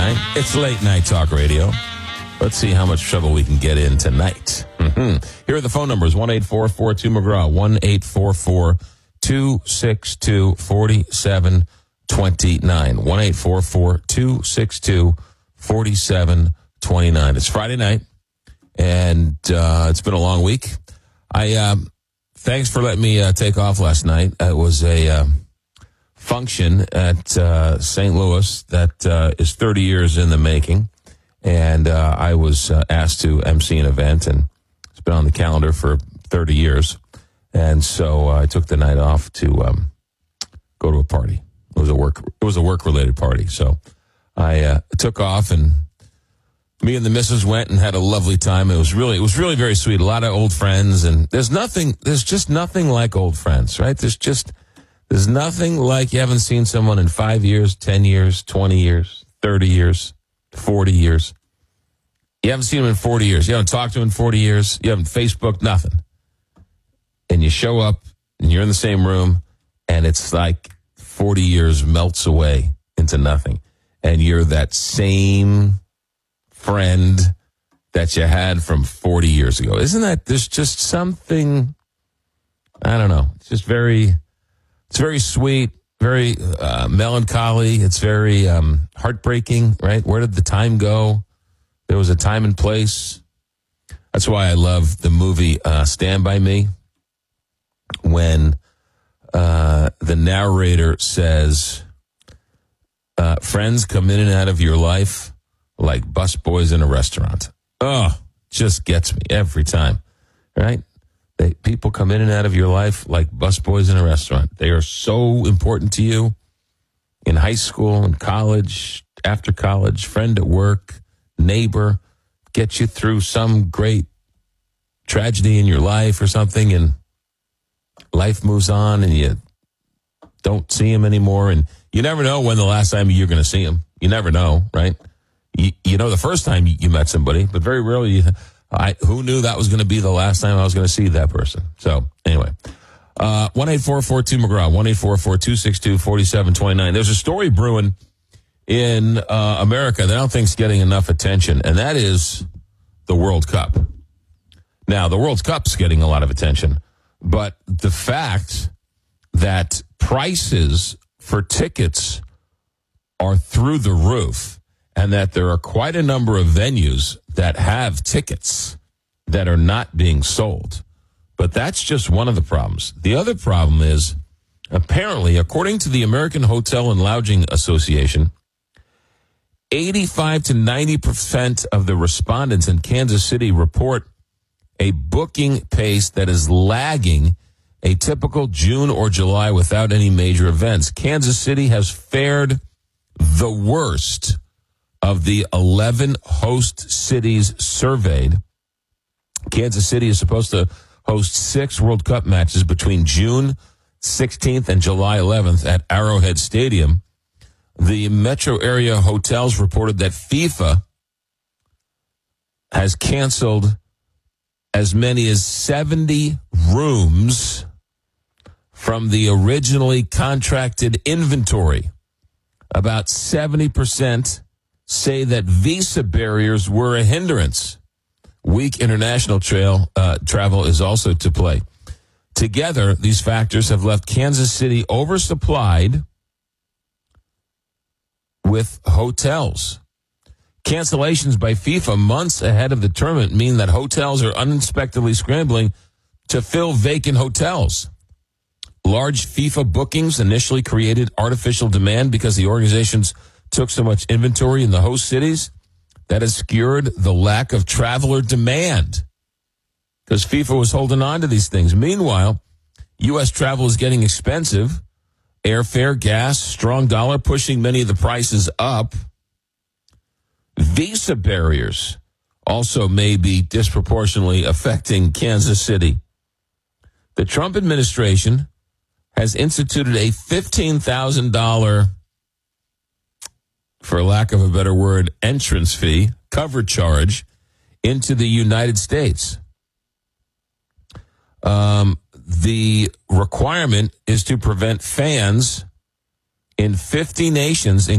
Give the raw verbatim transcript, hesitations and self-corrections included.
right? It's late night talk radio. Let's see how much trouble we can get in tonight. Mm-hmm. Here are the phone numbers: one eight four four two McGraw, one eight four four two six two four seven two nine, one eight four four two six two four seven two nine. It's Friday night, and uh, it's been a long week. I um, thanks for letting me uh, take off last night. It was a uh, function at uh, Saint Louis that uh, is thirty years in the making. And uh, I was uh, asked to emcee an event, and it's been on the calendar for thirty years. And so uh, I took the night off to um, go to a party. It was a work. It was a work-related party. So I uh, took off, and me and the missus went and had a lovely time. It was really, it was really very sweet. A lot of old friends, and there's nothing. There's just nothing like old friends, right? There's just there's nothing like you haven't seen someone in five years, ten years, twenty years, thirty years, forty years. You haven't seen him in forty years. You haven't talked to him in forty years. You haven't Facebooked, nothing. And you show up, and you're in the same room, and it's like forty years melts away into nothing. And you're that same friend that you had from forty years ago. Isn't that, there's just something, I don't know. It's just very, it's very sweet, very uh, melancholy. It's very um, heartbreaking, right? Where did the time go? There was a time and place. That's why I love the movie uh, Stand By Me, when uh, the narrator says, uh, friends come in and out of your life like busboys in a restaurant. Oh, just gets me every time, right? They, people come in and out of your life like busboys in a restaurant. They are so important to you in high school, in college, after college, friend at work, neighbor, get you through some great tragedy in your life or something, and life moves on, and you don't see him anymore, and you never know when the last time you're going to see him. You never know, right? You, you know the first time you met somebody, but very rarely, you, I, who knew that was going to be the last time I was going to see that person? So, anyway, uh, one eight four four two McGraw, one eight four four two six two four seven two nine. There's a story brewing in uh, America that I don't think is getting enough attention, and that is the World Cup. Now, the World Cup's getting a lot of attention, but the fact that prices for tickets are through the roof, and that there are quite a number of venues that have tickets that are not being sold. But that's just one of the problems. The other problem is, apparently, according to the American Hotel and Lodging Association, eighty-five to ninety percent of the respondents in Kansas City report a booking pace that is lagging a typical June or July without any major events. Kansas City has fared the worst of the eleven host cities surveyed. Kansas City is supposed to host six World Cup matches between June sixteenth and July eleventh at Arrowhead Stadium. The metro area hotels reported that FIFA has canceled as many as seventy rooms from the originally contracted inventory. About seventy percent say that visa barriers were a hindrance. Weak international trail, uh, travel is also to play. Together, these factors have left Kansas City oversupplied with hotels. Cancellations by FIFA months ahead of the tournament mean that hotels are unexpectedly scrambling to fill vacant hotels. Large FIFA bookings initially created artificial demand because the organizations took so much inventory in the host cities. That has skewed the lack of traveler demand because FIFA was holding on to these things. Meanwhile, U S travel is getting expensive. Airfare, gas, strong dollar pushing many of the prices up. Visa barriers also may be disproportionately affecting Kansas City. The Trump administration has instituted a fifteen thousand dollars, for lack of a better word, entrance fee, cover charge into the United States. Um, the requirement is to prevent fans in fifty nations,